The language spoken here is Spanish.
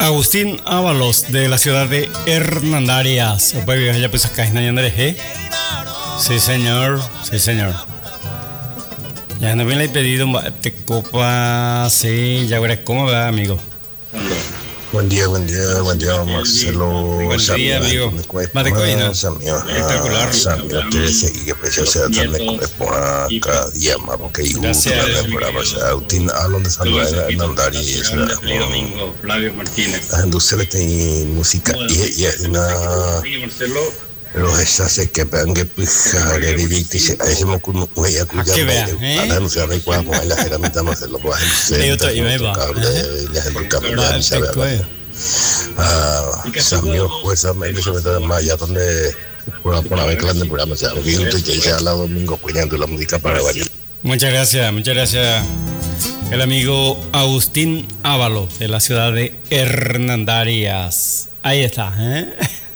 Agustín Ábalos de la ciudad de Hernandarias. Ya pues acá en Sí, señor. Sí, señor. Ya no me he pedido te copa. Sí, ya verás cómo va, amigo. Buen día, Marcelo. Buen día, amigo. Espectacular. Samio, te seguí que pese a ser tan cada día más, porque hay un programa, o sea, Agustín hablan de salud en andar y eso. Flavio Martínez. La industria tiene música y es una. Los esas que pegan que pija que divide a ese moco no ya cuya para no se recuerda con la herramienta más lo va a hacer ya el cambio ya se ve Samio fuerza me se mete más ya donde por la vez grande programa se ha visto que ya la domingo cuidando la música para bailar. Muchas gracias el amigo Agustín Ábalos de la ciudad de Hernandarias. Ahí está,